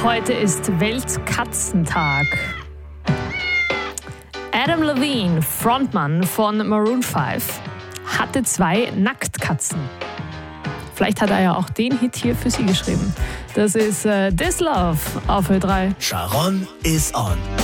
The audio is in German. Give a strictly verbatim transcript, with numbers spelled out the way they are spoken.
Heute ist Weltkatzentag. Adam Levine, Frontmann von Maroon fünf, hatte zwei Nacktkatzen. Vielleicht hat er ja auch den Hit hier für Sie geschrieben. Das ist äh, This Love auf Ö drei. Sharon is on.